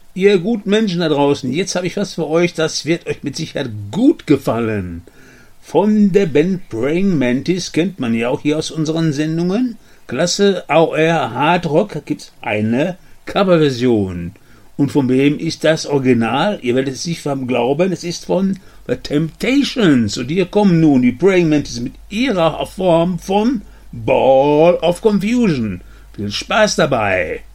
Ihr guten Menschen da draußen, jetzt habe ich was für euch, das wird euch mit Sicherheit gut gefallen. Von der Band Praying Mantis kennt man ja auch hier aus unseren Sendungen. Klasse AOR Hard Rock gibt's eine Coverversion. Und von wem ist das Original? Ihr werdet es nicht glauben, es ist von The Temptations. Und hier kommen nun die Praying Mantis mit ihrer Form von Ball of Confusion. Viel Spaß dabei!